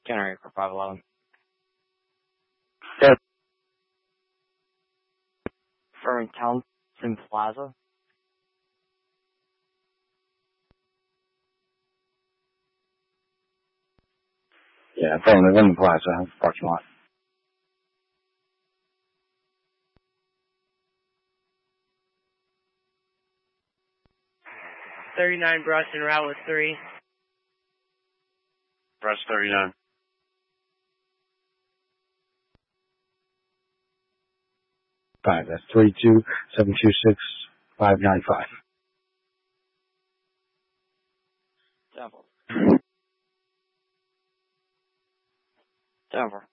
Generate for 511. Yes. Confirming Townsend Plaza. Yeah, family in the plaza, parking lot. 39 Brush and route with 3. Brush 39. Five. That's 32726-595. Denver. Denver.